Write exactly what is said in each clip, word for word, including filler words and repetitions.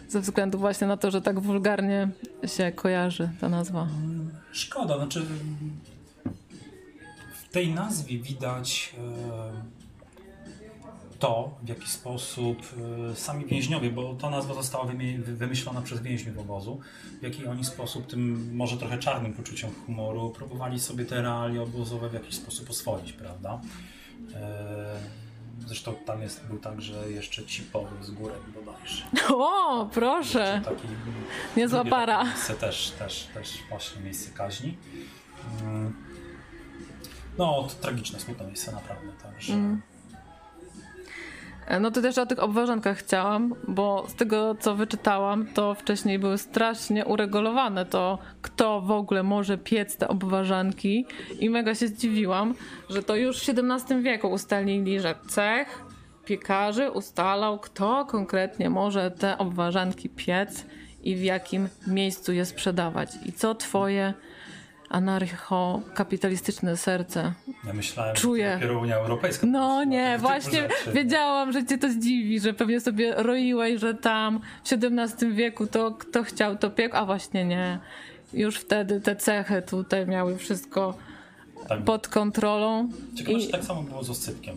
ze względu właśnie na to, że tak wulgarnie się kojarzy ta nazwa. Szkoda, znaczy w tej nazwie widać to, w jaki sposób sami więźniowie, bo ta nazwa została wymyślona przez więźniów obozu, w jaki oni sposób tym może trochę czarnym poczuciem humoru próbowali sobie te realia obozowe w jakiś sposób oswoić, prawda? Zresztą tam jest, był także jeszcze Cipowy z Górek bodajże. O, proszę! Taki, niezła para. Miejsce też, też, też właśnie miejsce kaźni. No, to tragiczne, smutne miejsce naprawdę. Także... Mm. No to też o tych obważankach chciałam, bo z tego co wyczytałam, to wcześniej były strasznie uregulowane to, kto w ogóle może piec te obważanki i mega się zdziwiłam, że to już w siedemnastym wieku ustalili, że cech piekarzy ustalał, kto konkretnie może te obważanki piec i w jakim miejscu je sprzedawać. I co twoje anarcho-kapitalistyczne serce ja myślałem, czuje. Że to dopiero Unia Europejska. No nie, właśnie wiedziałam, że cię to zdziwi, że pewnie sobie roiłeś, że tam w siedemnastym wieku to kto chciał to piekł, a właśnie nie. Już wtedy te cechy tutaj miały wszystko tak pod kontrolą. Ciekawe, I... że tak samo było z oscypkiem.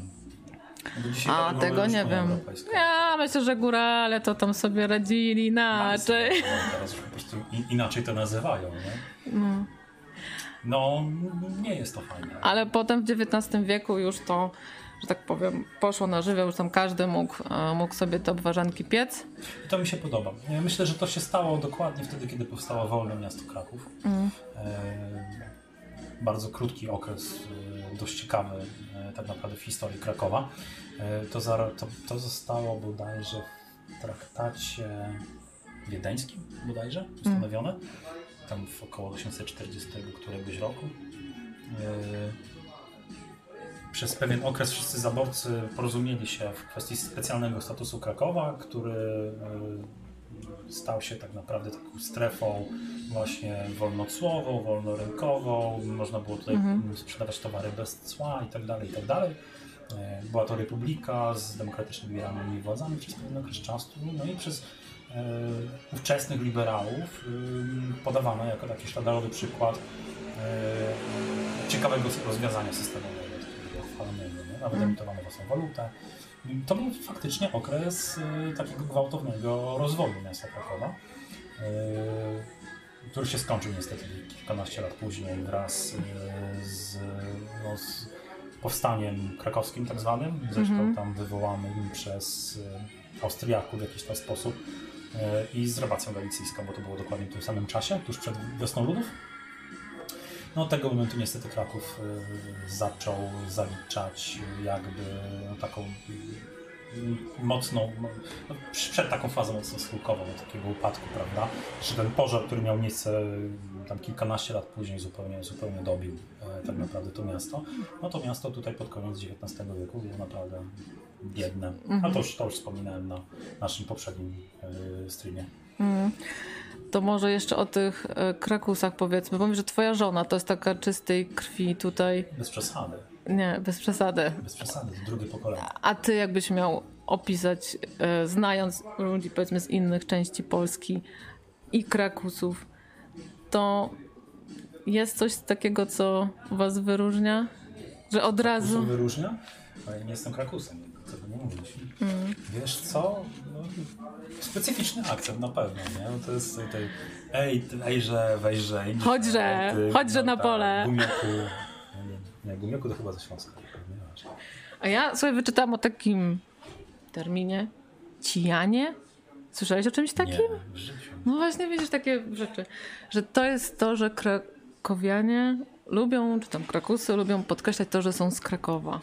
A, tego nie wiem. Ja myślę, że górale to tam sobie radzili inaczej. No, teraz już po prostu inaczej to nazywają, nie? No. No, nie jest to fajne. Ale potem w dziewiętnastym wieku już to, że tak powiem, poszło na żywioł, już tam każdy mógł, mógł sobie te obważanki piec. I to mi się podoba. Ja myślę, że to się stało dokładnie wtedy, kiedy powstało wolne miasto Kraków. Mm. E, bardzo krótki okres, e, dość ciekawy e, tak naprawdę w historii Krakowa. E, to, za, to, to zostało bodajże w traktacie wiedeńskim bodajże ustanowione. Mm. Tam w około osiemset czterdziestego któregoś roku. Yy, przez pewien okres wszyscy zaborcy porozumieli się w kwestii specjalnego statusu Krakowa, który yy, stał się tak naprawdę taką strefą właśnie wolnocłową, wolnorynkową. Można było tutaj mhm. sprzedawać towary bez cła i tak dalej, i tak dalej. Yy, była to republika z demokratycznie wybieranymi władzami przez pewien okres czasu. No i przez Yy, ówczesnych liberałów yy, podawano jako taki sztandarowy przykład yy, ciekawego rozwiązania systemowego, takiego chwalonego, nawet mm. emitowano własną walutę. To był faktycznie okres yy, takiego gwałtownego rozwoju miasta Krakowa, yy, który się skończył niestety kilkanaście lat później wraz yy, z, no, z powstaniem krakowskim tak zwanym, zresztą mm-hmm. tam wywołanym przez yy, Austriaków w jakiś tam sposób, i z rabacją galicyjską, bo to było dokładnie w tym samym czasie, tuż przed wiosną ludów. No od tego momentu niestety Kraków y, zaczął zaliczać jakby no, taką y, mocną, no, przed taką fazą mocno schyłkową, takiego upadku, prawda? Że ten pożar, który miał miejsce tam kilkanaście lat później zupełnie, zupełnie dobił y, tak naprawdę to miasto. No to miasto tutaj pod koniec dziewiętnastego wieku było naprawdę biedne. A to już, to już wspominałem na naszym poprzednim y, streamie. Mm. To może jeszcze o tych y, Krakusach powiedzmy, bo mówisz, że twoja żona to jest taka czystej krwi tutaj. Bez przesady. Nie, bez przesady. Bez przesady, to drugie pokolenie. A ty jakbyś miał opisać, y, znając ludzi powiedzmy z innych części Polski i Krakusów, to jest coś takiego, co was wyróżnia? Że od Krakusów razu... wyróżnia? Ale ja nie jestem Krakusem. Nie mówić. Mm. Wiesz co? No, specyficzny akcent na pewno, nie? No to jest tutaj ej, ejże, wejże, chodźże, chodźże no, na ta, pole. Gumioku. Nie, nie, Gumioku to chyba ze Śląska. A ja sobie wyczytałam o takim terminie cijanie. Słyszałeś o czymś takim? Nie, w życiu. No właśnie widzisz takie rzeczy, że to jest to, że krakowianie lubią, czy tam Krakusy lubią podkreślać to, że są z Krakowa.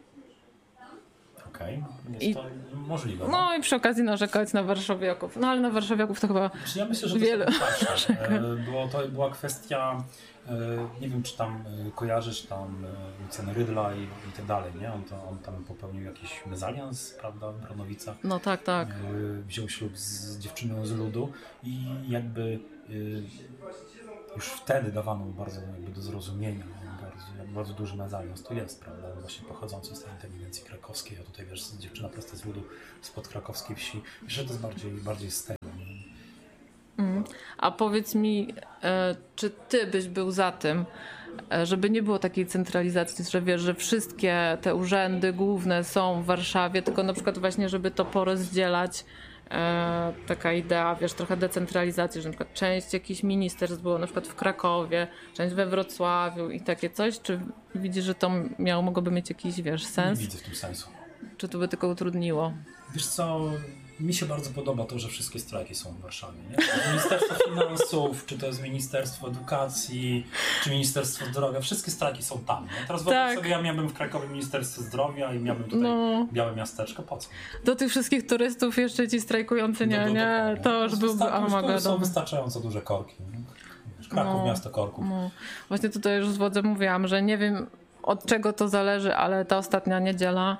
Okej, okay. jest I, to możliwe. No. no i przy okazji narzekać na warszawiaków. No ale na warszawiaków to chyba ja myślę, że wiele. To było, to była kwestia, nie wiem czy tam kojarzysz tam Lucjana Rydla i, i tak dalej, nie? On, to, on tam popełnił jakiś mezalians, prawda, w Bronowicach. No tak, tak. Wziął ślub z dziewczyną z ludu i jakby już wtedy dawano mu bardzo jakby do zrozumienia, bardzo, bardzo duży mezalians tu jest, prawda, właśnie pochodzący z tej inteligencji krakowskiej, a tutaj wiesz, dziewczyna prosta z ludu spod krakowskiej wsi, że to jest bardziej, bardziej z tego, A powiedz mi, e, czy ty byś był za tym, e, żeby nie było takiej centralizacji, że wiesz, że wszystkie te urzędy główne są w Warszawie, tylko na przykład właśnie, żeby to porozdzielać, e, taka idea, wiesz, trochę decentralizacji, że na przykład część jakichś ministerstw było na przykład w Krakowie, część we Wrocławiu i takie coś, czy widzisz, że to miało, mogłoby mieć jakiś, wiesz, sens? Nie widzę w tym sensu. Czy to by tylko utrudniło? Wiesz co, mi się bardzo podoba to, że wszystkie strajki są w Warszawie. Nie? Ministerstwo Finansów, czy to jest Ministerstwo Edukacji, czy Ministerstwo Zdrowia, wszystkie strajki są tam. Nie? Teraz wyobraź Tak. sobie, ja miałbym w Krakowie Ministerstwo Zdrowia i miałbym tutaj No. białe miasteczko. Po co? Do tych wszystkich turystów jeszcze ci strajkujący nie, No, no, nie, dokładnie. to już byłby Wystarczy- To są Armagedon. wystarczająco duże korki. Nie? Kraków, No. miasto korków. No. Właśnie tutaj już z wodze mówiłam, że nie wiem od czego to zależy, ale ta ostatnia niedziela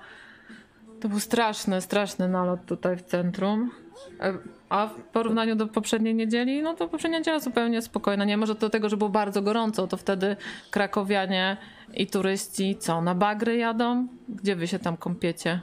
to był straszny, straszny nalot tutaj w centrum. E, A w porównaniu do poprzedniej niedzieli, no to poprzednia niedziela zupełnie spokojna. Nie może do tego, że było bardzo gorąco, to wtedy krakowianie i turyści co, na bagry jadą? Gdzie wy się tam kąpiecie?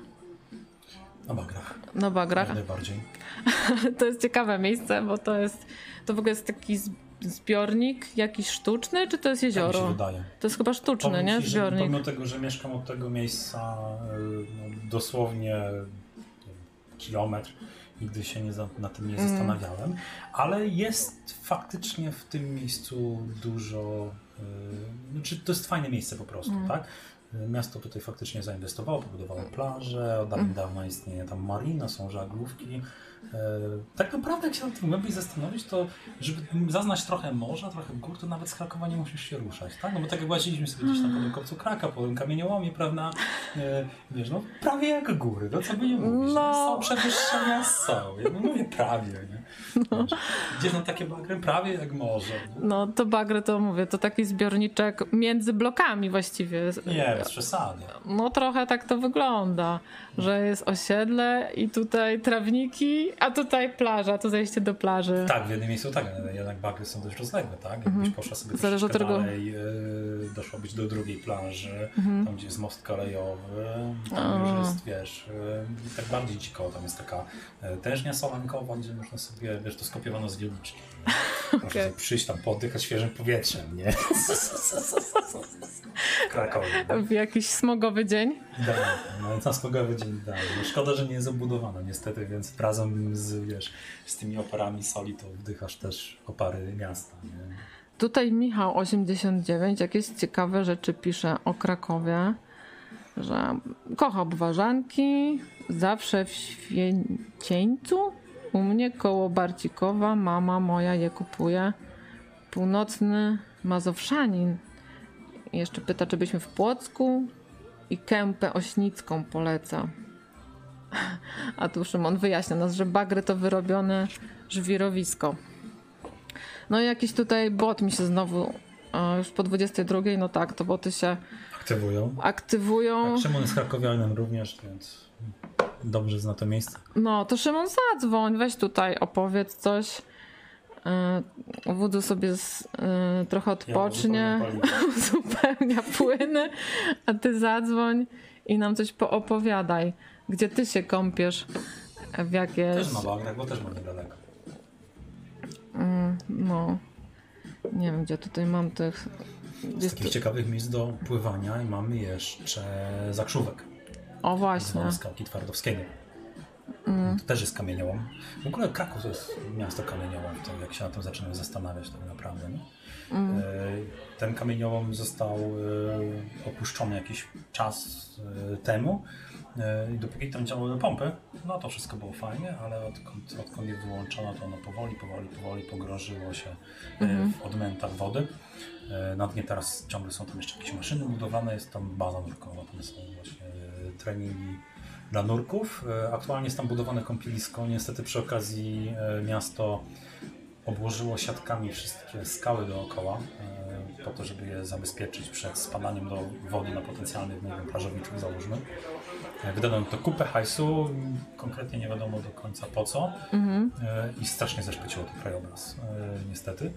Na bagrach. Na bagrach? Jak najbardziej. To jest ciekawe miejsce, bo to jest, to w ogóle jest taki z- zbiornik jakiś sztuczny, czy to jest Tak mi się jezioro? wydaje. To jest chyba sztuczny, Powiem nie? ci, że Zbiornik. pomimo tego, że mieszkam od tego miejsca y, no, dosłownie nie wiem, kilometr, nigdy się nie za, na tym nie Mm. zastanawiałem, ale jest faktycznie w tym miejscu dużo, y, znaczy to jest fajne miejsce po prostu, Mm. tak? Y, Miasto tutaj faktycznie zainwestowało, pobudowało plaże, od dawna dawna istnieje tam marina, są żaglówki. E, Tak naprawdę, jak się nad tym głębiej zastanowić, to żeby zaznać trochę morza, trochę gór, to nawet z Krakowa nie musisz się ruszać, tak? No bo tak jak łaziliśmy sobie gdzieś tam po tym kopcu Kraka, po tym kamieniołomie, prawda? E, wiesz, no prawie jak góry, no co by nie mówić, No. no. Są przewyższenia, są. Ja no mówię prawie, nie? Wiesz, gdzie są takie bagry? Prawie jak morze. Nie? No to bagry to mówię, to taki zbiorniczek między blokami właściwie. Nie, bez przesady. No trochę tak to wygląda, że jest osiedle i tutaj trawniki, a tutaj plaża, to zejście do plaży. Tak, w jednym miejscu tak, ale jednak bagry są dość rozległe, tak? Jakbyś poszła sobie Zależy od troszeczkę tego- dalej, yy, doszłabyś do drugiej plaży, Mhm. tam gdzie jest most kolejowy, tam A. już jest, wiesz, yy, tak bardziej dziko, tam jest taka yy, tężnia solankowa, gdzie można sobie, wiesz, to skopiowano z wielniczki. Można Okej. sobie przyjść tam, poddychać świeżym powietrzem, nie? W Krakowie. W jakiś smogowy dzień. Idealnie, no, na smogowy dzień idealnie. No, szkoda, że nie jest obudowana niestety, więc razem z, wiesz, z tymi oparami soli to wdychasz też opary miasta. Nie? Tutaj Michał osiemdziesiąt dziewięć jakieś ciekawe rzeczy pisze o Krakowie, że kocha obwarzanki, zawsze w Święcieńcu, u mnie koło Barcikowa, mama moja je kupuje. Północny Mazowszanin. I jeszcze pyta, czy byśmy w Płocku i Kępę Ośnicką poleca. A tu Szymon wyjaśnia nas, że bagry to wyrobione żwirowisko. No i jakiś tutaj bot mi się znowu a już po dwudziestej drugiej, no tak, to boty się Aktywują. aktywują. Tak, Szymon jest krakowianem również, więc dobrze zna to miejsce. No to Szymon, zadzwoń, weź tutaj, opowiedz coś. Yy, Wódzu sobie z, yy, trochę odpocznie, Ja zupełnie uzupełnia płyny, a ty zadzwoń i nam coś poopowiadaj. Gdzie ty się kąpiesz? W jakieś... Też ma bagrach, bo też ma niedaleko. Mm, no, nie wiem, gdzie tutaj mam tych... Z Jest takich tu... ciekawych miejsc do pływania i mamy jeszcze Zakrzówek. O właśnie. Zwane skałki Twardowskiego. Mm. To też jest kamieniołom. W ogóle Kraków to jest miasto kamieniołom, to jak się na tym zaczynamy zastanawiać tak naprawdę. Nie? Mm. E, Ten kamieniołom został e, opuszczony jakiś czas e, temu e, i dopóki tam działały pompy, no to wszystko było fajnie, ale odkąd, odkąd je wyłączono, to ono powoli, powoli, powoli pogrążyło się e, w odmętach wody. E, Na dnie teraz ciągle są tam jeszcze jakieś maszyny budowane, jest tam baza nurkowa, tam są właśnie e, treningi dla nurków. E, Aktualnie jest tam budowane kąpielisko. Niestety przy okazji e, miasto obłożyło siatkami wszystkie skały dookoła, e, po to, żeby je zabezpieczyć przed spadaniem do wody na potencjalnych, nie wiem, plażowiczów załóżmy. E, Wydano to kupę hajsu, konkretnie nie wiadomo do końca po co. Mhm. E, I strasznie zaszpeciło ten krajobraz, e, niestety.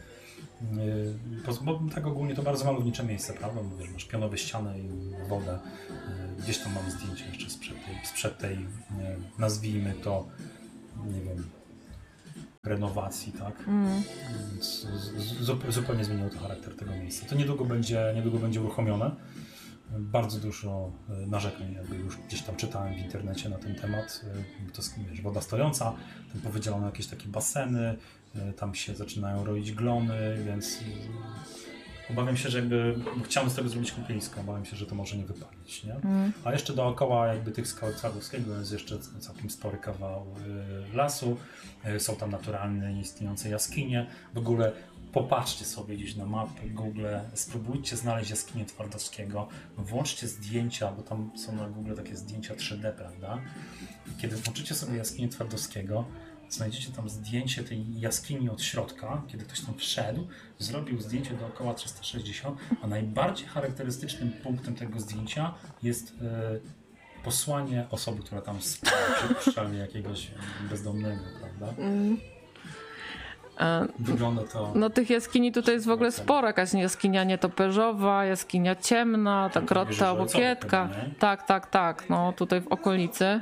E, Bo, bo tak ogólnie to bardzo malownicze miejsce, prawda? Mówisz, masz pionowe ściany i wodę. E, Gdzieś tam mam zdjęcie jeszcze sprzed tej, sprzed tej e, nazwijmy to, nie wiem, renowacji, tak? Mm. Więc z, z, zupełnie zmieniło to charakter tego miejsca. To niedługo będzie, niedługo będzie uruchomione. Bardzo dużo narzekań, jakby już gdzieś tam czytałem w internecie na ten temat. To jest, wiesz, woda stojąca, tam powydzielono jakieś takie baseny, tam się zaczynają roić glony, więc obawiam się, że jakby chciałem z tego zrobić kąpielisko, obawiam się, że to może nie wypalić, nie? Mm. A jeszcze dookoła jakby tych skał Twardowskiego jest jeszcze całkiem spory kawał lasu, są tam naturalne, istniejące jaskinie. W ogóle popatrzcie sobie gdzieś na mapę Google, spróbujcie znaleźć jaskinię Twardowskiego, włączcie zdjęcia, bo tam są na Google takie zdjęcia trzy D, prawda? Kiedy włączycie sobie jaskinię Twardowskiego, znajdziecie tam zdjęcie tej jaskini od środka, kiedy ktoś tam wszedł, zrobił zdjęcie dookoła trzysta sześćdziesiąt, a najbardziej charakterystycznym punktem tego zdjęcia jest e, posłanie osoby, która tam spała, przypuszczalnie jakiegoś bezdomnego, prawda? Mm. Wygląda to... No tych jaskini tutaj jest w ogóle sporo, jakaś jaskinia nietoperzowa, jaskinia ciemna, ta grota Łokietka. Tak, tak, tak, no tutaj w okolicy.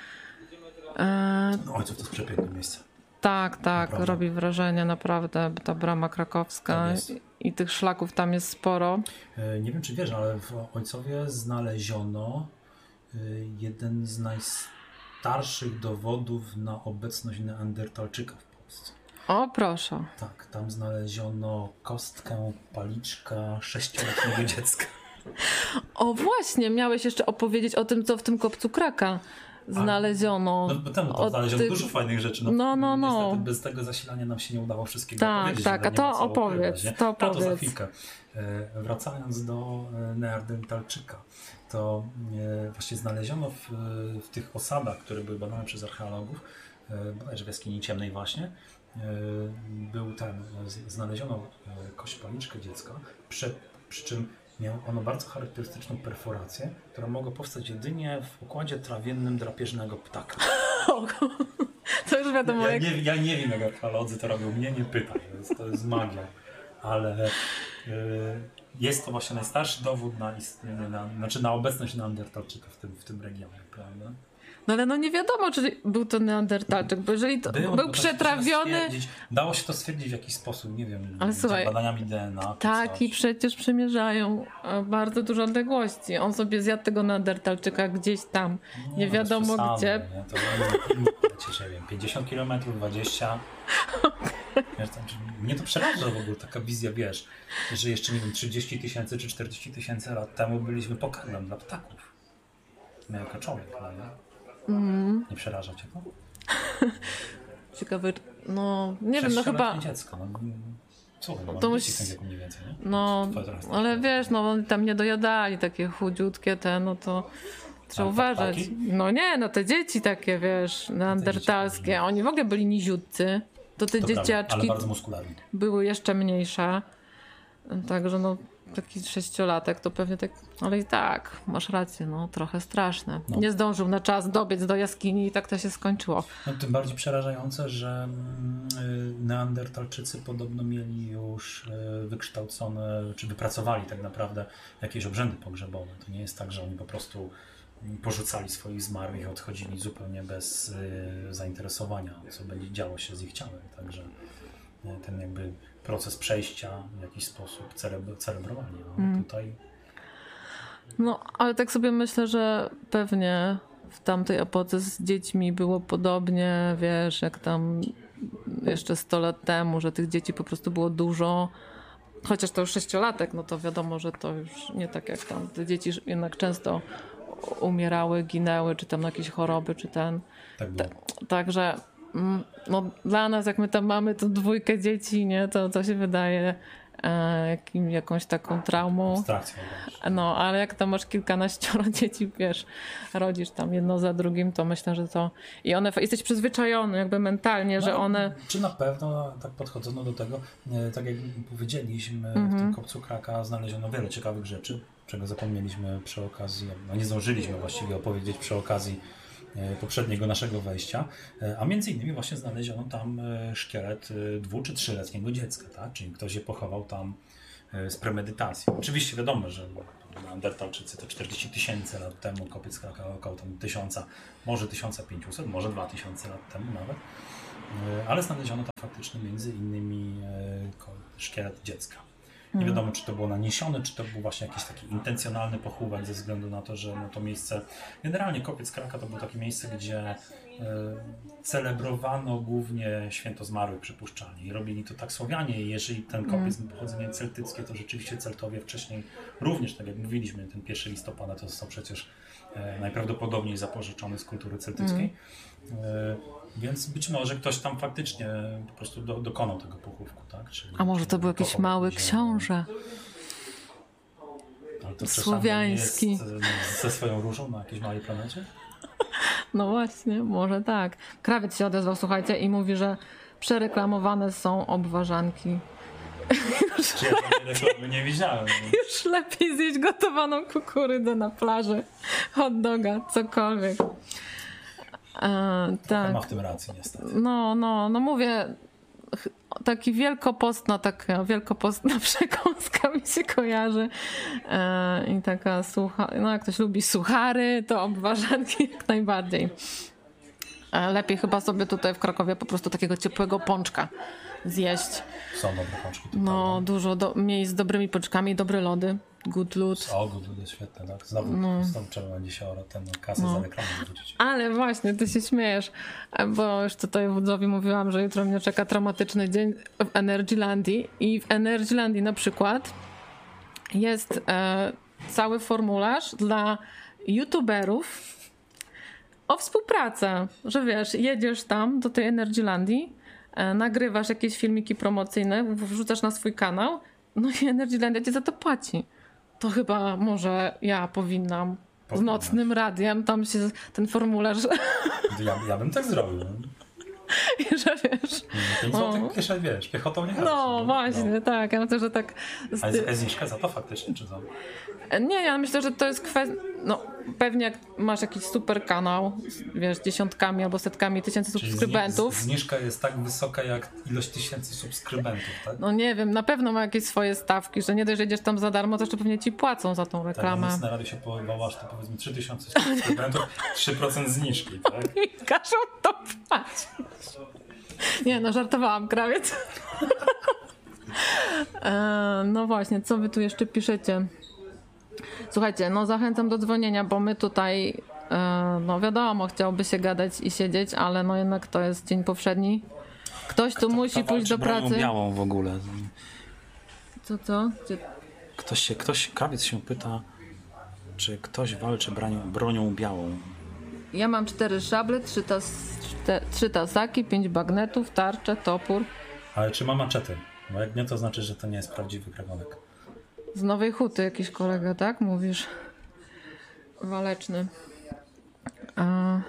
No ojców to jest przepiękne miejsce. Tak, tak, naprawdę. Robi wrażenie naprawdę ta brama krakowska tak i, i tych szlaków tam jest sporo. Nie wiem czy wiesz, ale w Ojcowie znaleziono jeden z najstarszych dowodów na obecność Neandertalczyka w Polsce. O, proszę. Tak, tam znaleziono kostkę, paliczka sześcioletniego dziecka. O właśnie, miałeś jeszcze opowiedzieć o tym, co w tym kopcu Kraka znaleziono. A, no bo tam tam znaleziono tych... dużo fajnych rzeczy. No, no, no. no. Niestety bez tego zasilania nam się nie udało wszystkiego tak, opowiedzieć. Tak, tak, a to opowiedz, to opowiedz. A to za chwilkę. E, wracając do Neandertalczyka, to e, właśnie znaleziono w, w tych osadach, które były badane przez archeologów, e, bodajże w jaskini ciemnej właśnie, był ten, znaleziono kość paliczkę dziecka, przy, przy czym miał ono bardzo charakterystyczną perforację, która mogła powstać jedynie w układzie trawiennym drapieżnego ptaka. To już wiadomo. Ja, jak... nie, ja nie wiem, jak archeolodzy to robią, mnie nie pytaj, to jest, to jest magia, ale y, jest to właśnie najstarszy dowód na istnienie, na, znaczy na obecność Neandertalczyka w tym, w tym regionie, prawda? No ale no nie wiadomo, czy był to Neandertalczyk, bo jeżeli to był, był przetrawiony... Dało się to stwierdzić w jakiś sposób, nie wiem, ale słuchaj, badaniami D N A. Tak, i przecież przemierzają bardzo dużo odległości. On sobie zjadł tego Neandertalczyka gdzieś tam, nie, nie wiadomo przesady, gdzie. Nie? To nie wiem, pięćdziesiąt kilometrów, dwadzieścia. Wiesz, tam, mnie to przeraża w ogóle taka wizja, wiesz, że jeszcze nie wiem, trzydzieści tysięcy czy czterdzieści tysięcy lat temu byliśmy pokarmem dla ptaków. My jako człowiek, prawda? Mm. Nie przeraża cię to? Ciekawe, no nie wiem, no chyba... dziecko, no. Słuchaj, no, to musi... dzieci mniej więcej, nie? No, ale wiesz, no oni tam nie dojadali, takie chudziutkie te, no to trzeba ale uważać. Ptaki? No nie, no te dzieci takie, wiesz, neandertalskie, oni w ogóle byli niziutcy, to te to dzieciaczki prawda, ale bardzo muskularne. Były jeszcze mniejsze, także no taki sześciolatek to pewnie tak, ale i tak, masz rację, no trochę straszne. No. Nie zdążył na czas dobiec do jaskini i tak to się skończyło. No, tym bardziej przerażające, że y, Neandertalczycy podobno mieli już y, wykształcone, czy wypracowali tak naprawdę jakieś obrzędy pogrzebowe. To nie jest tak, że oni po prostu porzucali swoich zmarłych i odchodzili zupełnie bez y, zainteresowania, co będzie działo się z ich ciałem. Także y, ten jakby proces przejścia w jakiś sposób cerebr- cerebrowanie. No, mm. tutaj... no, ale tak sobie myślę, że pewnie w tamtej epoce z dziećmi było podobnie, wiesz, jak tam jeszcze sto lat temu, że tych dzieci po prostu było dużo. Chociaż to już sześciolatek, no to wiadomo, że to już nie tak jak tam. Te dzieci jednak często umierały, ginęły, czy tam na jakieś choroby, czy ten. Tak było. Ta, także no, dla nas, jak my tam mamy tą dwójkę dzieci, nie, to to się wydaje e, jakim, jakąś taką traumą. Abstrakcją. No, ale jak tam masz kilkanaścioro dzieci, wiesz, rodzisz tam jedno za drugim, to myślę, że to... I one, jesteś przyzwyczajony jakby mentalnie, no, że one... Czy na pewno tak podchodzono do tego, tak jak powiedzieliśmy, mm-hmm. w tym kopcu Kraka znaleziono wiele ciekawych rzeczy, czego zapomnieliśmy przy okazji, no nie zdążyliśmy właściwie opowiedzieć przy okazji poprzedniego naszego wejścia, a między innymi właśnie znaleziono tam szkielet dwu- czy trzyletniego dziecka, tak? Czyli ktoś je pochował tam z premedytacją. Oczywiście wiadomo, że Neandertalczycy to czterdzieści tysięcy lat temu, kopiec Kraka około tam tysiąca, może tysiąc pięćset, może dwa tysiące lat temu nawet. ale znaleziono tam faktycznie między innymi szkielet dziecka. Nie wiadomo, czy to było naniesione, czy to był właśnie jakiś taki intencjonalny pochówek ze względu na to, że no to miejsce, generalnie Kopiec Kraka to było takie miejsce, gdzie e, celebrowano głównie święto zmarłych przypuszczalnie i robili to tak Słowianie i jeżeli ten kopiec ma pochodzenie celtyckie, to rzeczywiście Celtowie wcześniej również, tak jak mówiliśmy, ten pierwszy listopada to są przecież e, najprawdopodobniej zapożyczone z kultury celtyckiej. E, Więc być może ktoś tam faktycznie po prostu do, dokonał tego pochówku, tak? Czyli, A może to był jakiś mały ziemię. książę Ale to słowiański. Jest ze swoją różą na jakiejś małej planecie? No właśnie, może tak. Krawiec się odezwał, słuchajcie, i mówi, że przereklamowane są obwarzanki. Czy ja tej reklamy nie widziałem? Już lepiej zjeść gotowaną kukurydzę na plaży, hot doga, cokolwiek. E, tak. Ma w tym racji niestety. No, no, no mówię, taki wielkopostna, taka wielkopostna przekąska mi się kojarzy e, i taka sucha, no jak ktoś lubi suchary, to obwarzanki jak najbardziej. E, lepiej chyba sobie tutaj w Krakowie po prostu takiego ciepłego pączka zjeść. Są dobre pączki tutaj. No, dużo do, miejsc z dobrymi pączkami, dobre lody. Good Loot. O, Good Loot jest świetne, tak? Znowu, no. znowu trzeba będzie się o tę kasę no. za reklamę wrócić. Ale właśnie, ty się śmiejesz, bo już tutaj wodzowi mówiłam, że jutro mnie czeka traumatyczny dzień w Energylandii i w Energylandii na przykład jest e, cały formularz dla youtuberów o współpracę, że wiesz, jedziesz tam do tej Energylandii, e, nagrywasz jakieś filmiki promocyjne, wrzucasz na swój kanał, no i Energylandia cię za to płaci. To chyba może ja powinnam z nocnym radiem tam się ten formularz... Ja, ja bym tak zrobił. że wiesz... pięć złotych kieszeń, wiesz, piechotą nie No chodzi, właśnie, no. tak. Ja myślę, że tak... A jest zniżka za to faktycznie, czy co? Nie, ja myślę, że to jest kwestia... No pewnie jak masz jakiś super kanał, wiesz, dziesiątkami albo setkami tysięcy Czyli subskrybentów... Zniżka jest tak wysoka jak ilość tysięcy subskrybentów, tak? No nie wiem, na pewno ma jakieś swoje stawki, że nie dość, że jedziesz tam za darmo, to jeszcze pewnie ci płacą za tą reklamę. Tak, na radiu się powołasz, to powiedzmy trzy tysiące subskrybentów, trzy procent zniżki, tak? I każą to płacić. Nie, no żartowałam, krawiec. e, no właśnie, co wy tu jeszcze piszecie? Słuchajcie, no zachęcam do dzwonienia, bo my tutaj, e, no wiadomo, chciałoby się gadać i siedzieć, ale no jednak to jest dzień powszedni. Ktoś tu Kto, musi kto pójść do bronią pracy. białą w ogóle. Co, co? Gdzie? Ktoś się, ktoś, krawiec się pyta, czy ktoś walczy bronią, bronią białą. Ja mam cztery szable, trzy, tas, czte, trzy tasaki, pięć bagnetów, tarczę, topór. Ale czy ma maczety? Bo jak nie, to znaczy, że to nie jest prawdziwy krakowiak. Z Nowej Huty jakiś kolega, tak? Mówisz. Waleczny. A,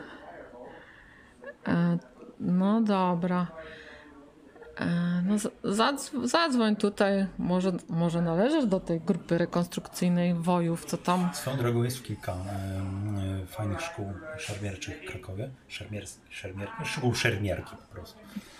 a, no dobra. A, no z, zadz, zadzwoń tutaj. Może, może należysz do tej grupy rekonstrukcyjnej Wojów, co tam? Swoją drogą jest kilka e, e, fajnych szkół szermierczych w Krakowie. Szermier, szermier, szkół szermierki po prostu.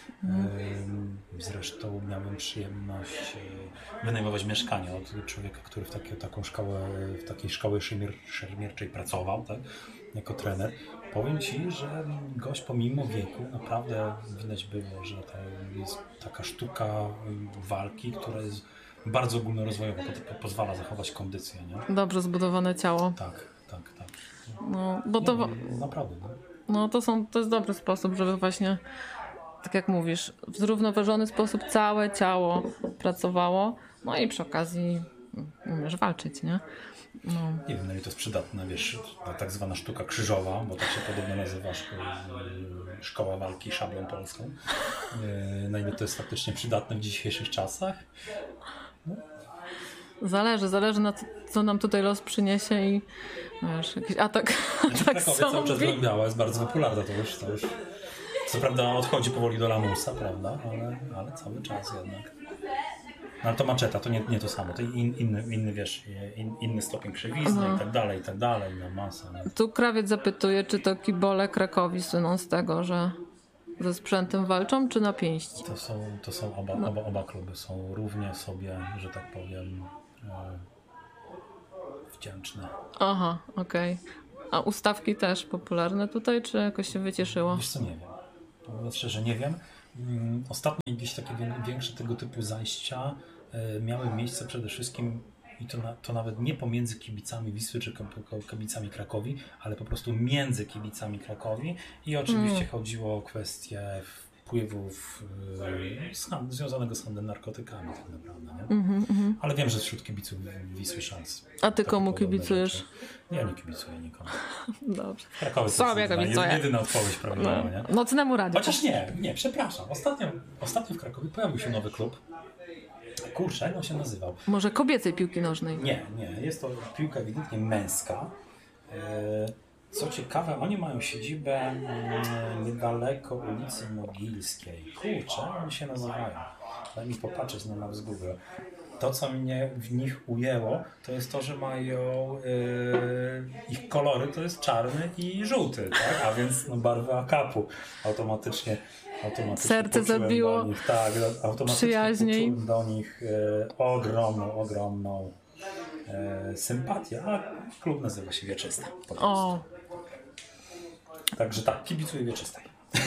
Zresztą miałem przyjemność wynajmować mieszkanie od człowieka, który w takie, taką szkołę, w takiej szkole szermier, szermierczej pracował, tak, jako trener. Powiem ci, że gość pomimo wieku naprawdę widać było, że to jest taka sztuka walki, która jest bardzo ogólnorozwojowa, po, pozwala zachować kondycję, nie? Dobrze zbudowane ciało. Tak, tak, tak. No, bo to, no, naprawdę. No. no to, są, to jest dobry sposób, żeby właśnie, tak jak mówisz, w zrównoważony sposób całe ciało pracowało, no i przy okazji umiesz walczyć, nie? No. Nie wiem, na ile to jest przydatne, wiesz, ta tak zwana sztuka krzyżowa, bo tak się podobno nazywa szkoła, szkoła walki szablą polską. Na ile to jest faktycznie przydatne w dzisiejszych czasach? No. Zależy, zależy na co, co nam tutaj los przyniesie i wiesz, jakiś atak, Znaczy, atak Krakowie cały czas zombie. biała jest bardzo popularna, to już, to już co prawda odchodzi powoli do lamusa, prawda, ale, ale cały czas jednak. No ale to maczeta, to nie, nie to samo, to in, inny, inny, wiesz, in, inny stopień krzywizny i tak dalej, i tak dalej, no masa. Nie? Tu krawiec zapytuje, czy to kibole Krakowi słyną z tego, że ze sprzętem walczą, czy na pięści? To są, to są oba, oba, oba kluby są równie sobie, że tak powiem, e, wdzięczne. Aha, okej. Okay. A ustawki też popularne tutaj, czy jakoś się wycieszyło? Wiesz co, nie wiem. Mówiąc szczerze, nie wiem. Ostatnio jakieś takie większe tego typu zajścia miały miejsce przede wszystkim, i to, na, to nawet nie pomiędzy kibicami Wisły czy kibicami Krakowi, ale po prostu między kibicami Krakowi. I oczywiście mm. chodziło o kwestię wpływów yy, z hand, związanego z handlem narkotykami tak naprawdę. Nie? Mm -hmm. Ale wiem, że wśród kibiców Wisły szans. A ty komu kibicujesz? Rzeczy. Ja nie kibicuję nikomu. Dobrze. W Krakowie sobie to jest jedyna odpowiedź prawidłowa. No. Nocnemu radiu. Chociaż nie, nie, przepraszam. Ostatnio, ostatnio w Krakowie pojawił się nowy klub. Kurczę, jak on się nazywał? Może kobiecej piłki nożnej? Nie, nie. Jest to piłka ewidentnie męska. Co ciekawe, oni mają siedzibę niedaleko ulicy Mogilskiej. Kurczę, jak oni się nazywają? Daj mi popatrzeć na Maps Google. To, co mnie w nich ujęło, to jest to, że mają yy, ich kolory to jest czarny i żółty, tak? A więc no, barwy akapu automatycznie. automatycznie Serce zabiło do nich, tak, automatycznie przyjaźniej. Poczułem do nich yy, ogromną, ogromną yy, sympatię, a klub nazywa się Wieczysta. O. Także tak, kibicuję Wieczystej.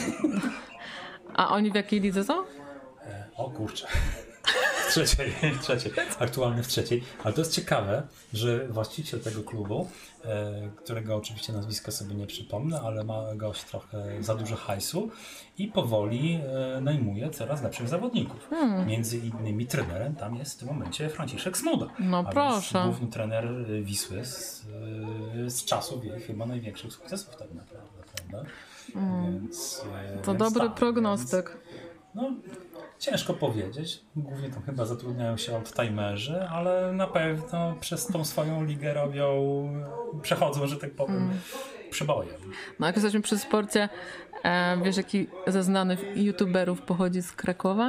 A oni w jakiej lidze są? E, o kurczę. W trzeciej, w trzeciej. Aktualnie w trzeciej. Ale to jest ciekawe, że właściciel tego klubu, e, którego oczywiście nazwiska sobie nie przypomnę, ale ma gość trochę za dużo hajsu i powoli e, najmuje coraz lepszych zawodników. Hmm. Między innymi trenerem tam jest w tym momencie Franciszek Smuda. No a proszę. Główny trener Wisły z, z czasów jej chyba największych sukcesów tak naprawdę. Prawda? Hmm. Więc, to więc dobry tak, prognostyk. Więc, no, ciężko powiedzieć. Głównie tam chyba zatrudniają się oldtimerzy, ale na pewno przez tą swoją ligę robią, przechodzą, że tak powiem, mm. przebojem. No jak jesteśmy przy sporcie, e, wiesz jaki ze znanych youtuberów pochodzi z Krakowa?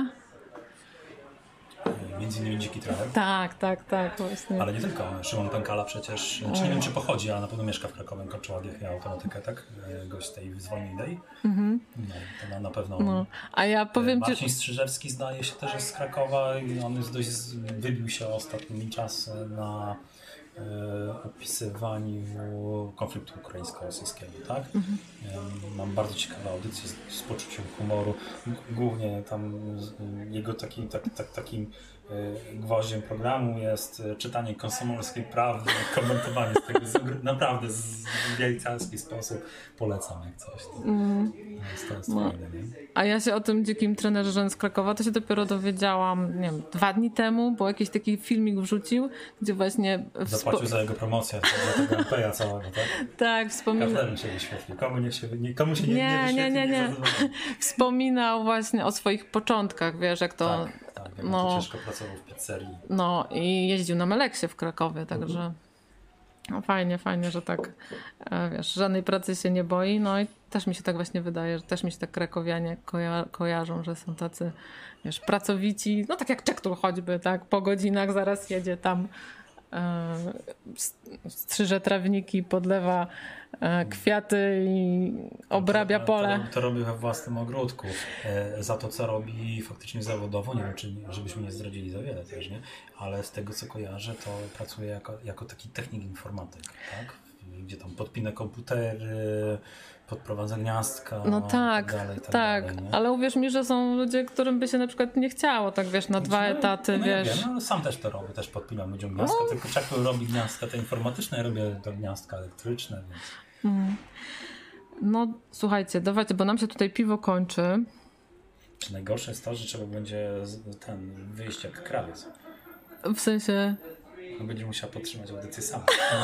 Między innymi Dziki Trener. Tak, tak, tak, właśnie. Ale nie tylko. Szymon Pękala przecież, czy nie wiem czy pochodzi, ale na pewno mieszka w Krakowie, kończyła G H A automatykę, tak? Gość tej zwolnionej. Mhm. No, to na, na pewno. No. A ja powiem Marcin ci... Strzyżewski zdaje się też jest z Krakowa i on jest dość, wybił się ostatnimi czasy na e, opisywaniu konfliktu ukraińsko-rosyjskiego, tak? Mhm. E, mam bardzo ciekawe audycje z, z poczuciem humoru. Głównie tam jego taki, tak, tak, takim gwoździem programu jest czytanie Komsomolskiej Prawdy, komentowanie z tego z, naprawdę z wielcarski sposób. Polecam jak coś. To, mm. to jest no. fajne, nie? A ja się o tym dzikim trenerze z Krakowa to się dopiero dowiedziałam, nie wiem, dwa dni temu, bo jakiś taki filmik wrzucił, gdzie właśnie... Zapłacił za jego promocję, za tego M P A całego, tak? Tak, wspominał... Każdemu się wyświetli. Komu, niech się, nie, komu się nie, nie, nie wyświetli, nie, nie, nie. Wspominał właśnie o swoich początkach, wiesz, jak to... Tak. Tak, jak no, ciężko pracował w pizzerii. No i jeździł na Meleksie w Krakowie, także mhm. no, fajnie, fajnie, że tak, wiesz, żadnej pracy się nie boi. No i też mi się tak właśnie wydaje, że też mi się tak krakowianie koja- kojarzą, że są tacy, wiesz, pracowici, no tak jak Czektul choćby, tak, po godzinach zaraz jedzie tam, e, strzyże trawniki, podlewa e, kwiaty i obrabia to, pole. To, to robi we własnym ogródku. E, za to, co robi faktycznie zawodowo, nie wiem, czy, żebyśmy nie zdradzili za wiele też, nie? Ale z tego, co kojarzę, to pracuje jako, jako taki technik informatyk, tak? Gdzie tam podpina komputery, podprowadza gniazdka. No tak, tak, dalej, tak, tak. Dalej, ale uwierz mi, że są ludzie, którym by się na przykład nie chciało, tak wiesz, na dwa no, etaty, no, wiesz. Ja wiem, no, sam też to robię, też podpinam ludziom gniazdka, no. Tylko Czektul robi gniazdka te informatyczne, ja robię to gniazdka elektryczne, więc... Mm. No słuchajcie, dawajcie, bo nam się tutaj piwo kończy. Czy najgorsze jest to, że trzeba będzie ten wyjść jak krawiec. W sensie... No, będzie musiała podtrzymać audycję sama.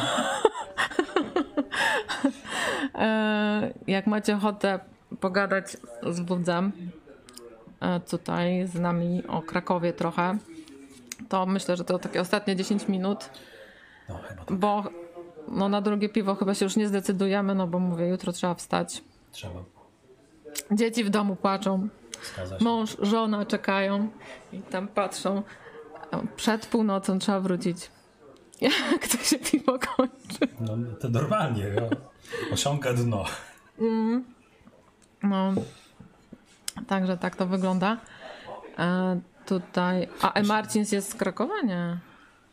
Jak macie ochotę pogadać z Wudzem tutaj z nami o Krakowie trochę, to myślę, że to takie ostatnie dziesięć minut, no, chyba tak. Bo no, na drugie piwo chyba się już nie zdecydujemy, no bo mówię, jutro trzeba wstać. Trzeba. Dzieci w domu płaczą, mąż, żona czekają i tam patrzą. Przed północą trzeba wrócić. Jak to się piwo kończy? No to normalnie, no. Osiąga dno. Mm. No, także tak to wygląda. E, tutaj, a E. Marcins jest z Krakowa, nie?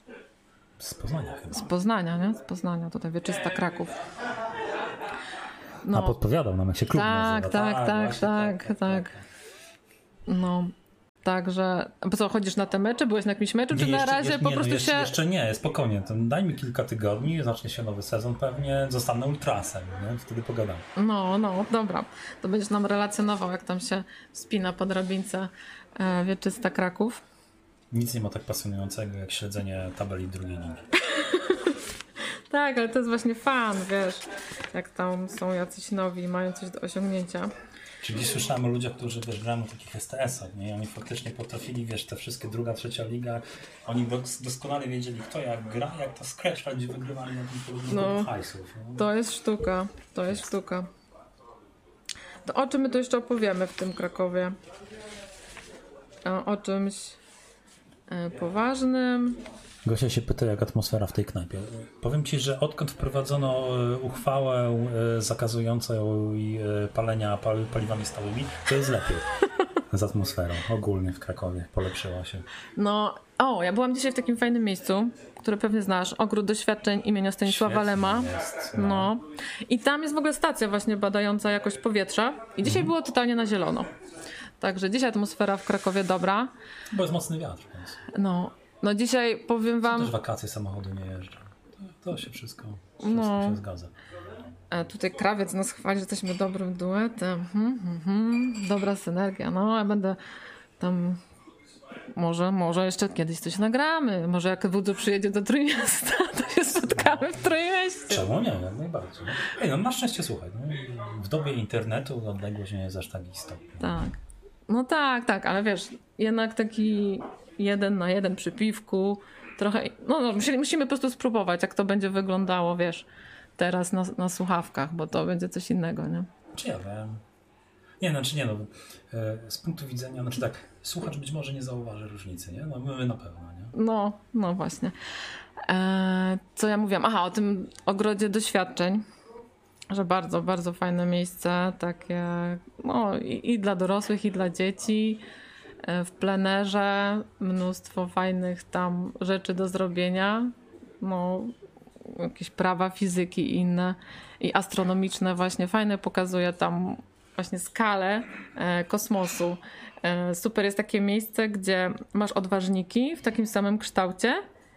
Z Poznania chyba. Z Poznania, nie? Z Poznania, tutaj Wieczysta Kraków. No. A podpowiadał nam, jak się klub tak, nazywa. Tak, tak, właśnie, tak, tak, tak. No, także... Bo co, chodzisz na te mecze? Byłeś na jakimś meczu, Nie, czy na jeszcze, razie jeszcze, po nie, prostu no, jeszcze, się... Jeszcze nie, spokojnie. To daj mi kilka tygodni, zacznie się nowy sezon pewnie, zostanę ultrasem, nie? Wtedy pogadam. No, no, dobra. To będziesz nam relacjonował, jak tam się wspina po drabince e, Wieczysta Kraków. Nic nie ma tak pasjonującego jak śledzenie tabeli drugiej ligi. Tak, ale to jest właśnie fan, wiesz, jak tam są jacyś nowi i mają coś do osiągnięcia. Czyli słyszałem o ludziach, którzy też grają na takich S T S-ach, nie? I oni faktycznie potrafili, wiesz, te wszystkie druga, trzecia liga, oni doskonale wiedzieli, kto jak gra, jak to scratch, gdzie wygrywali na tym podobnych No, hajsów. No. To jest sztuka, to jest sztuka. To o czym my tu jeszcze opowiemy w tym Krakowie? O, o czymś e, poważnym. Gosia się pyta, jak atmosfera w tej knajpie. Powiem ci, że odkąd wprowadzono uchwałę zakazującą palenia pal- paliwami stałymi, to jest lepiej z atmosferą ogólnie w Krakowie. Polepszyła się. No, o, ja byłam dzisiaj w takim fajnym miejscu, które pewnie znasz, Ogród Doświadczeń imienia Stanisława Świetnie Lema. jest, no. No. I tam jest w ogóle stacja właśnie badająca jakość powietrza i dzisiaj było totalnie na zielono. Także dzisiaj atmosfera w Krakowie dobra. Bo jest mocny wiatr, więc No, no dzisiaj powiem wam... też wakacje samochodu nie jeżdżą. To, to się wszystko, wszystko No. się zgadza. E, tutaj krawiec nas chwali, że jesteśmy dobrym duetem. Hmm, hmm, hmm. Dobra synergia. No, ja będę tam... Może, może jeszcze kiedyś coś nagramy. Może jak Wódzu przyjedzie do Trójmiasta, to się spotkamy w Trójmieście. Czemu nie? Jak najbardziej. Ej, no na szczęście słuchaj, no, w dobie internetu odległość nie jest aż tak istotna. Tak. No tak, tak, ale wiesz, jednak taki jeden na jeden przy piwku, trochę, no, no musimy, musimy po prostu spróbować, jak to będzie wyglądało, wiesz, teraz na, na słuchawkach, bo to będzie coś innego, nie? Czy ja wiem? Nie, znaczy nie, no, z punktu widzenia, znaczy tak, słuchacz być może nie zauważy różnicy, nie? No my na pewno, nie? No, no właśnie. Eee, co ja mówiłam? Aha, o tym ogrodzie doświadczeń, że bardzo, bardzo fajne miejsce, takie, no i, i dla dorosłych, i dla dzieci. W plenerze mnóstwo fajnych tam rzeczy do zrobienia. No, jakieś prawa fizyki i inne. I astronomiczne właśnie. Fajne pokazuje tam właśnie skalę e, kosmosu. E, super jest takie miejsce, gdzie masz odważniki w takim samym kształcie,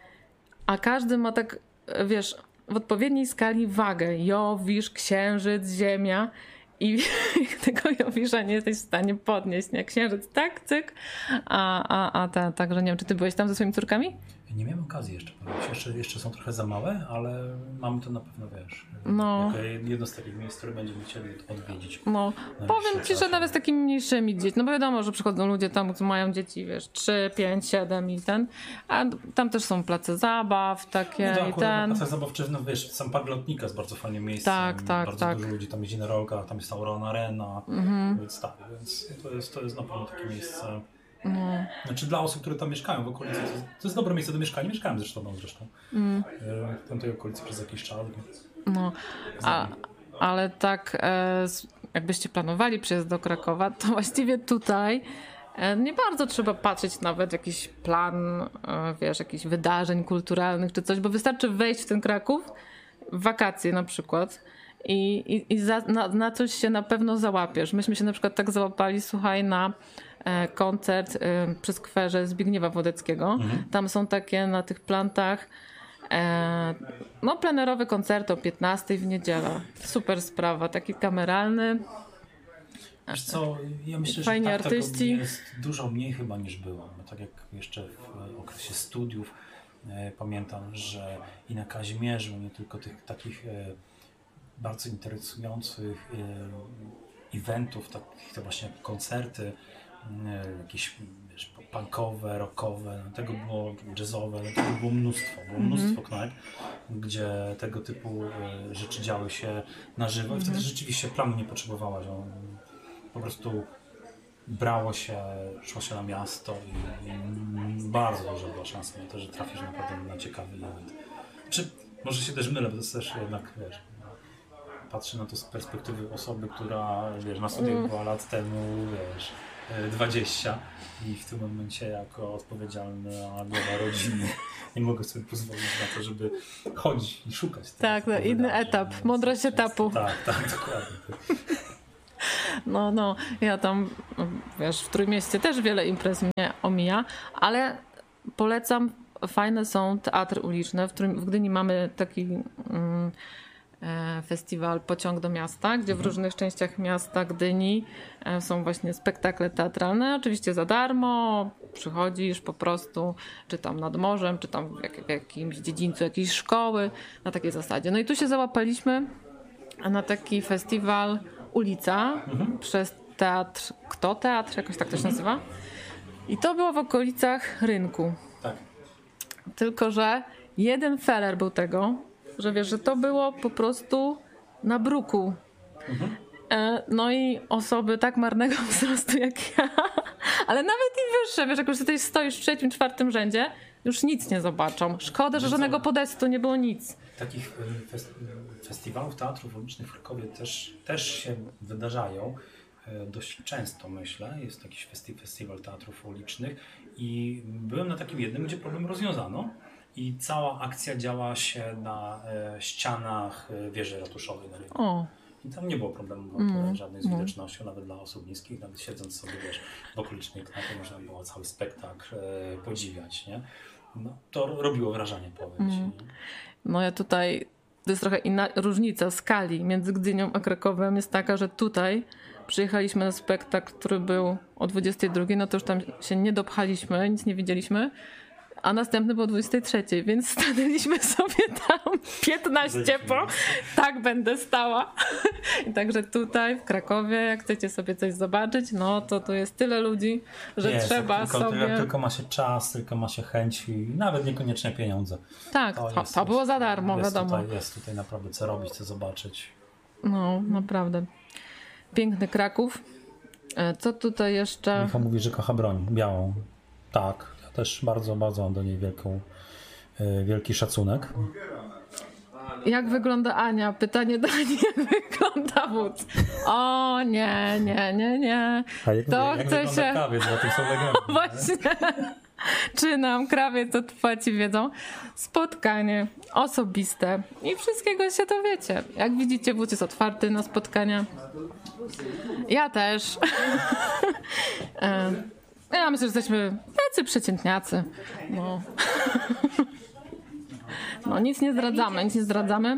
a każdy ma tak, wiesz, w odpowiedniej skali wagę. Jowisz, Księżyc, Ziemia. I tego Jowisza nie jesteś w stanie podnieść. Nie? Księżyc tak, cyk. A, a, a ta, także nie wiem, czy ty byłeś tam ze swoimi córkami? Nie miałem okazji jeszcze powiedzieć. Jeszcze, jeszcze są trochę za małe, ale mamy to na pewno, wiesz, No. jako jedno z takich miejsc, które będziemy chcieli odwiedzić. No, powiem ci, że nawet z takimi mniejszymi dziećmi, no bo wiadomo, że przychodzą ludzie tam, co mają dzieci, wiesz, trzy, pięć, siedem i ten, a tam też są place zabaw takie No to i ten. Placa Zabawczy, no wiesz, sam Park Lotnika jest bardzo fajnym miejscem. Tak, tak, bardzo tak. dużo ludzi tam jeździ na rolkach, tam jest Aurora Arena, Mhm. więc tak, więc to jest, to jest na pewno takie miejsce. No. Znaczy dla osób, które tam mieszkają w okolicy, to, to jest dobre miejsce do mieszkania. Mieszkałem zresztą, no zresztą Mm. w tamtej okolicy przez jakiś czas. No, a, ale tak e, jakbyście planowali przyjazd do Krakowa, to właściwie tutaj e, nie bardzo trzeba patrzeć nawet w jakiś plan, e, wiesz, jakichś wydarzeń kulturalnych czy coś, bo wystarczy wejść w ten Kraków w wakacje na przykład i, i, i za, na, na coś się na pewno załapiesz. Myśmy się na przykład tak załapali, słuchaj, na e, koncert e, przy skwerze Zbigniewa Wodeckiego. Mhm. Tam są takie na tych plantach E, no plenerowy koncert o piętnastej w niedzielę. Super sprawa, taki kameralny. Wiesz co, ja myślę, Fajni że tak, artyści. tego jest dużo mniej chyba niż było. Bo tak jak jeszcze w okresie studiów e, pamiętam, że i na Kazimierzu, nie tylko tych takich e, bardzo interesujących e, eventów, takich to właśnie jak koncerty, e, jakieś wiesz, punkowe, rockowe, tego było jazzowe, tego było mnóstwo, było mnóstwo knajp, gdzie tego typu e, rzeczy działy się na żywo i wtedy rzeczywiście planu nie potrzebowałaś. On, po prostu brało się, szło się na miasto i, i bardzo duża była szansa na to, że trafisz naprawdę na ciekawy event. Czy może się też mylę, bo to jest też jednak, wiesz, patrzę na to z perspektywy osoby, która, wiesz, na studiach była lat temu, wiesz, dwadzieścia i w tym momencie jako odpowiedzialna głowa rodziny nie mogę sobie pozwolić na to, żeby chodzić i szukać. Tak, no, inny etap, mądrość etapu. Tak, tak, dokładnie. No, no, ja tam, wiesz, w Trójmieście też wiele imprez mnie omija, ale polecam, fajne są teatry uliczne. W, Trój- w Gdyni mamy taki mm, e, festiwal Pociąg do miasta, gdzie w różnych częściach miasta Gdyni e, są właśnie spektakle teatralne, oczywiście za darmo, przychodzisz po prostu, czy tam nad morzem, czy tam w, jak, w jakimś dziedzińcu jakiejś szkoły, na takiej zasadzie. No i tu się załapaliśmy na taki festiwal Ulica mhm. przez teatr, Kto Teatr, jakoś tak to się nazywa. I to było w okolicach rynku. Tak. Tylko że jeden feller był tego, że wiesz, że to było po prostu na bruku. Mhm. E, no i osoby tak marnego wzrostu jak ja, ale nawet i wyższe, wiesz, jak już tutaj stoisz w trzecim, czwartym rzędzie, już nic nie zobaczą. Szkoda, że żadnego podestu nie było nic. Takich fest- festiwalów teatrów ulicznych w Krakowie też, też się wydarzają. Dość często, myślę. Jest jakiś festi- festiwal teatrów ulicznych i byłem na takim jednym, gdzie problem rozwiązano i cała akcja działa się na e, ścianach wieży ratuszowej na rynku. O. I tam nie było problemu mm. żadnej z widocznością, nawet dla osób niskich, nawet siedząc sobie, wiesz, w okolicznej knajpie można było cały spektakl e, podziwiać, nie? No, to robiło wrażenie, powiem ci. Mm. No ja tutaj, to jest trochę inna różnica skali między Gdynią a Krakowem jest taka, że tutaj przyjechaliśmy na spektakl, który był o dwudziestej drugiej, no to już tam się nie dopchaliśmy, nic nie widzieliśmy, a następny był o dwudziestej trzeciej, więc stanęliśmy sobie tam piętnaście po, tak będę stała. I także tutaj w Krakowie, jak chcecie sobie coś zobaczyć, no to tu jest tyle ludzi, że jest, trzeba tylko, sobie... Jak tylko ma się czas, tylko ma się chęć i nawet niekoniecznie pieniądze. Tak, to, jest, to było za darmo, jest wiadomo. Tutaj, jest tutaj naprawdę co robić, co zobaczyć. No, naprawdę. Piękny Kraków. Co tutaj jeszcze? Michał mówi, że kocha broń białą. Tak, ja też bardzo, bardzo mam do niej wielką, wielki szacunek. Jak wygląda Ania? Pytanie do Ani, jak wygląda wódz? O nie, nie, nie, nie. A jak, to jak chce wygląda się... krawiec, bo tym są legendy. Właśnie. Czy nam krawiec, to trwaci wiedzą. Spotkanie osobiste i wszystkiego się dowiecie. Jak widzicie, wódz jest otwarty na spotkania. Ja też. Ja myślę, że jesteśmy tacy przeciętniacy. No. No nic nie zdradzamy, nic nie zdradzamy.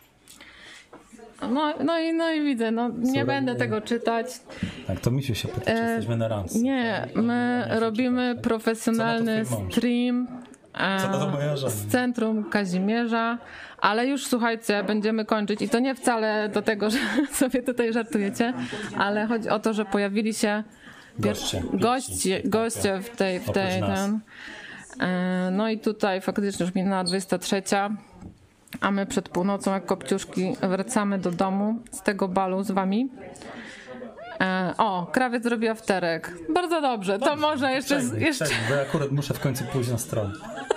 No, no, i, no i widzę, no nie Słuchaj, będę tego czytać. Tak, to Misiu się pyta, czy jesteśmy na randce. Nie, my nie, robimy nie profesjonalny stream e, z Centrum Kazimierza, ale już słuchajcie, będziemy kończyć i to nie wcale do tego, że sobie tutaj żartujecie, ale chodzi o to, że pojawili się goście, goście, goście w tej, w tej ten. E, no i tutaj faktycznie już minęła dwudziesta trzecia. A my przed północą, jak kopciuszki, wracamy do domu z tego balu z wami. E, o, krawiec zrobi afterek. Bardzo dobrze, to może jeszcze... Przejmij, jeszcze... przejmij, bo ja akurat muszę w końcu pójść na stronę.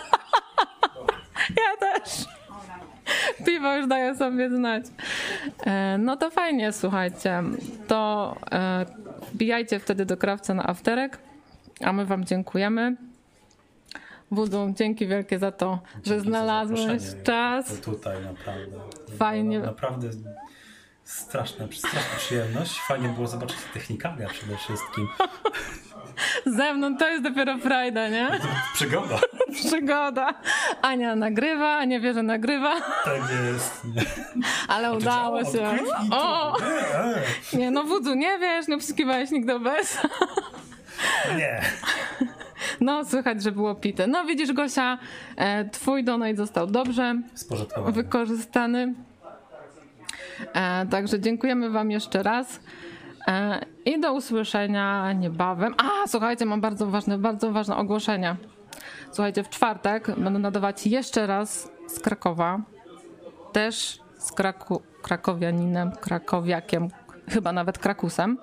Ja też. Piwo już daje sobie znać. E, no to fajnie, słuchajcie. To e, wbijajcie wtedy do krawca na afterek, a my wam dziękujemy. Wudu, dzięki wielkie za to, dzięki że znalazłeś czas. To tutaj naprawdę. Fajnie. Naprawdę straszna, straszna przyjemność. Fajnie było zobaczyć technikalia przede wszystkim. Ze mną to jest dopiero frajda, nie? Przygoda. Przygoda. Ania nagrywa, nie wie, że nagrywa. Tak jest. Ale udało się. O! Nie, no Wudu, nie wiesz, nie obsługiwałeś nigdy bez. Nie. No, słychać, że było pite. No widzisz, Gosia, e, twój donate został dobrze wykorzystany. E, także dziękujemy wam jeszcze raz. E, I do usłyszenia niebawem. A, słuchajcie, mam bardzo ważne, bardzo ważne ogłoszenie. Słuchajcie, w czwartek będę nadawać jeszcze raz z Krakowa. Też z Kraku- krakowianinem, krakowiakiem, chyba nawet krakusem.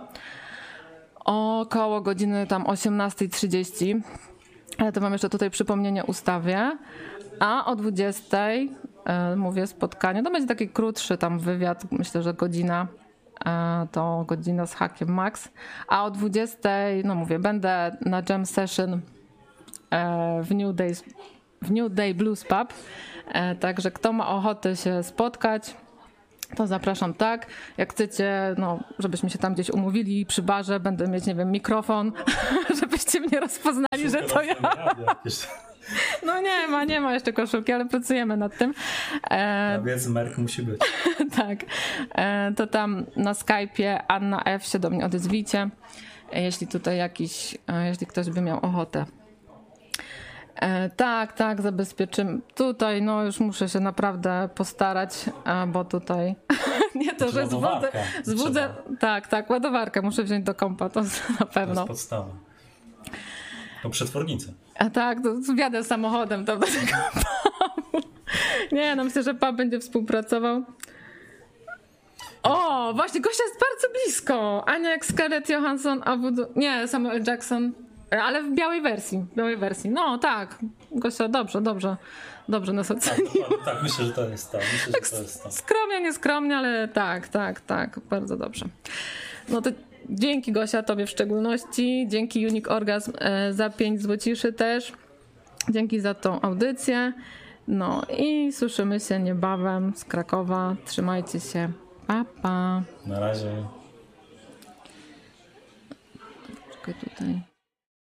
Około godziny tam osiemnasta trzydzieści. Ale to mam jeszcze tutaj przypomnienie ustawie. A o dwudziestej, e, mówię, spotkanie. To będzie taki krótszy tam wywiad, myślę, że godzina e, to godzina z hakiem max, a o dwudziestej, no mówię, będę na jam session e, w New Day, w New Day Blues Pub, e, także kto ma ochotę się spotkać, to zapraszam, tak. Jak chcecie, no, żebyśmy się tam gdzieś umówili przy barze, będę mieć, nie wiem, mikrofon, żebyście mnie rozpoznali, że to ja. No nie ma, nie ma jeszcze koszulki, ale pracujemy nad tym. E, Więc merch musi być. Tak. E, to tam na Skype'ie Anna F. się do mnie odezwijcie, jeśli tutaj jakiś, jeśli ktoś by miał ochotę. E, tak, tak, zabezpieczymy. Tutaj no już muszę się naprawdę postarać, e, bo tutaj nie to, że zwodzę, zwodzę tak, tak, ładowarkę muszę wziąć do kompa, to na pewno. To jest podstawa. To przetwornicę. A tak, to wjadę samochodem tam do tego pubu. Nie, no myślę, że pub będzie współpracował. O, właśnie, Gosia jest bardzo blisko. Ania jak Scarlett Johansson, a Voodoo... Nie, Samuel Jackson, ale w białej wersji. W białej wersji. No tak, Gosia, dobrze, dobrze. Dobrze nas ocenił. Tak, tak, myślę, że to jest to. Myślę, tak, że to jest to. Skromnie, nieskromnie, ale tak, tak, tak, bardzo dobrze. No to dzięki Gosia, tobie w szczególności. Dzięki Unique Orgasm e, za pięć złociszy też. Dzięki za tą audycję. No i słyszymy się niebawem z Krakowa. Trzymajcie się. Pa, pa. Na razie. Czekaj tutaj.